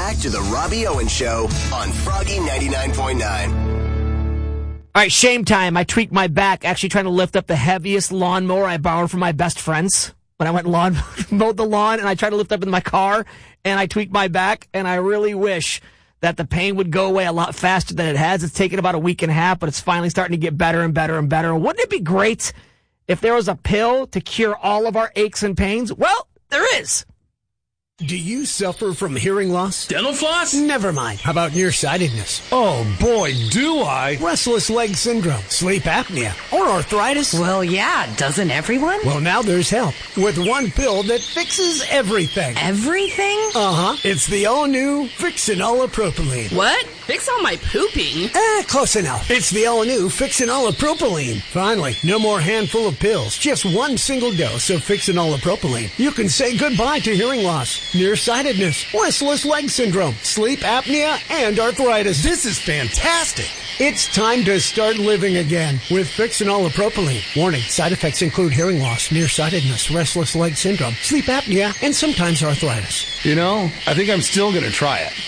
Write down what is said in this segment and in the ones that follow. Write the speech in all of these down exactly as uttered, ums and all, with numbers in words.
back to the Robbie Owens Show on Froggy ninety-nine point nine. All right, shame time. I tweaked my back actually trying to lift up the heaviest lawnmower I borrowed from my best friends when I went lawn mowed the lawn, and I tried to lift up in my car, and I tweaked my back, and I really wish that the pain would go away a lot faster than it has. It's taken about a week and a half, but it's finally starting to get better and better and better. Wouldn't it be great if there was a pill to cure all of our aches and pains? Well, there is. Do you suffer from hearing loss? Dental floss? Never mind. How about nearsightedness? Oh boy, do I. Restless leg syndrome, sleep apnea, or arthritis? Well, yeah, doesn't everyone? Well, now there's help with one pill that fixes everything. Everything? Uh-huh. It's the all-new Fixinol Propylene. What? Fix all my pooping? Eh, close enough. It's the all-new Fixinol Propylene. Finally, no more handful of pills. Just one single dose of Fixinol Propylene. You can say goodbye to hearing loss, nearsightedness, restless leg syndrome, sleep apnea, and arthritis. This is fantastic. It's time to start living again with Fixinol Propylene. Warning, side effects include hearing loss, nearsightedness, restless leg syndrome, sleep apnea, and sometimes arthritis. You know, I think I'm still going to try it.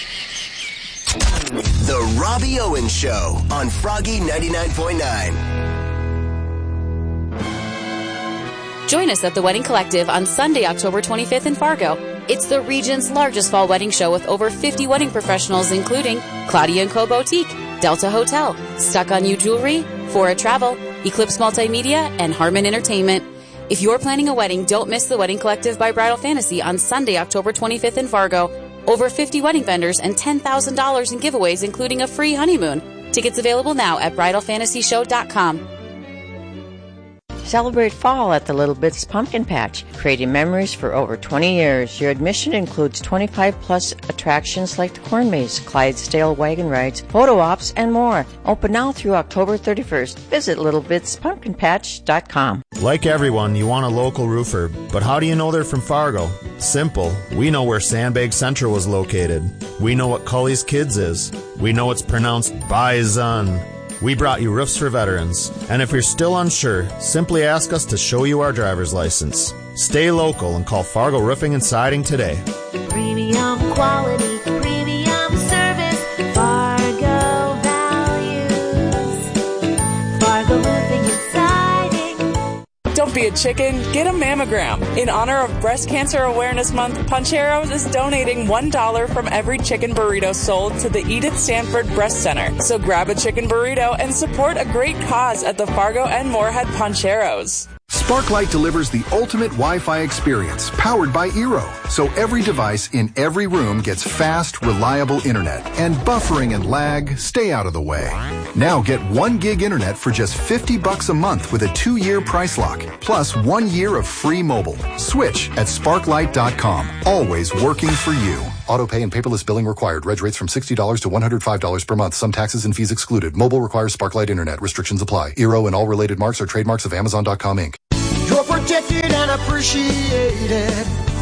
The Robbie Owens Show on Froggy ninety-nine point nine. Join us at the Wedding Collective on Sunday, October twenty-fifth in Fargo. It's the region's largest fall wedding show with over fifty wedding professionals, including Claudia and Co. Boutique, Delta Hotel, Stuck on You Jewelry, Fora Travel, Eclipse Multimedia, and Harmon Entertainment. If you're planning a wedding, don't miss the Wedding Collective by Bridal Fantasy on Sunday, October twenty-fifth in Fargo. Over fifty wedding vendors and ten thousand dollars in giveaways, including a free honeymoon. Tickets available now at bridal fantasy show dot com. Celebrate fall at the Little Bits Pumpkin Patch, creating memories for over twenty years. Your admission includes twenty-five plus attractions like the Corn Maze, Clydesdale wagon rides, photo ops, and more. Open now through October thirty-first. Visit little bits pumpkin patch dot com. Like everyone, you want a local roofer, but how do you know they're from Fargo? Simple. We know where Sandbag Central was located. We know what Cully's Kids is. We know it's pronounced Bison. We brought you Roofs for Veterans. And if you're still unsure, simply ask us to show you our driver's license. Stay local and call Fargo Roofing and Siding today. Premium quality, premium service, Fargo values. Fargo Roofing and Siding. Don't be a chicken, get a mammogram. In honor of Breast Cancer Awareness Month, Puncheros is donating one dollar from every chicken burrito sold to the Edith Stanford Breast Center. So grab a chicken burrito and support a great cause at the Fargo and Moorhead Puncheros. Sparklight delivers the ultimate Wi-Fi experience, powered by Eero. So every device in every room gets fast, reliable internet. And buffering and lag stay out of the way. Now get one gig internet for just fifty bucks a month with a two-year price lock, plus one year of free mobile. Switch at sparklight dot com. Always working for you. Auto pay and paperless billing required. Reg rates from sixty dollars to one hundred five dollars per month. Some taxes and fees excluded. Mobile requires Sparklight internet. Restrictions apply. Eero and all related marks are trademarks of Amazon dot com Incorporated. You're protected and appreciated.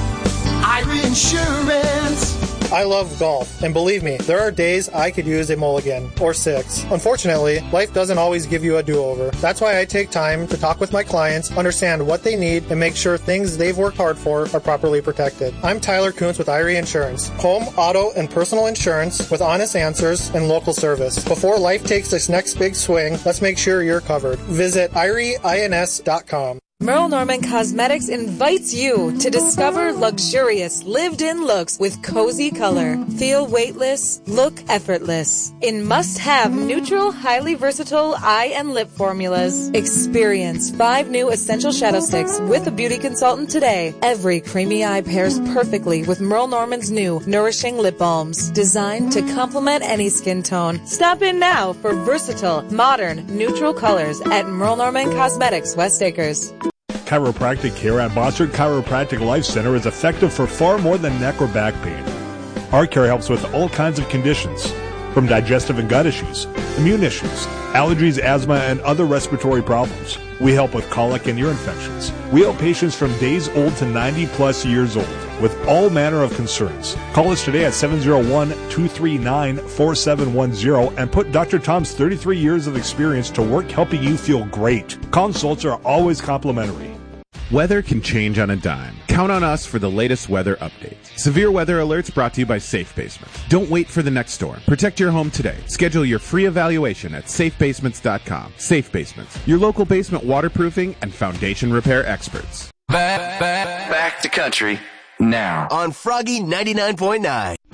Irie Insurance. I love golf, and believe me, there are days I could use a mulligan, or six. Unfortunately, life doesn't always give you a do-over. That's why I take time to talk with my clients, understand what they need, and make sure things they've worked hard for are properly protected. I'm Tyler Kuntz with Irie Insurance. Home, auto, and personal insurance with honest answers and local service. Before life takes its next big swing, let's make sure you're covered. Visit irie ins dot com. Merle Norman Cosmetics invites you to discover luxurious, lived-in looks with cozy color. Feel weightless, look effortless. In must-have, neutral, highly versatile eye and lip formulas. Experience five new essential shadow sticks with a beauty consultant today. Every creamy eye pairs perfectly with Merle Norman's new Nourishing Lip Balms, designed to complement any skin tone. Stop in now for versatile, modern, neutral colors at Merle Norman Cosmetics, West Acres. Chiropractic care at Bossert Chiropractic Life Center is effective for far more than neck or back pain. Our care helps with all kinds of conditions, from digestive and gut issues, immune issues, allergies, asthma, and other respiratory problems. We help with colic and ear infections. We help patients from days old to ninety plus years old with all manner of concerns. Call us today at seven oh one, two three nine, four seven one zero and put Doctor Tom's thirty-three years of experience to work helping you feel great. Consults are always complimentary. Weather can change on a dime. Count on us for the latest weather updates. Severe weather alerts brought to you by Safe Basements. Don't wait for the next storm. Protect your home today. Schedule your free evaluation at safe basements dot com. Safe Basements, your local basement waterproofing and foundation repair experts. Back, back, back to country now on Froggy ninety-nine point nine.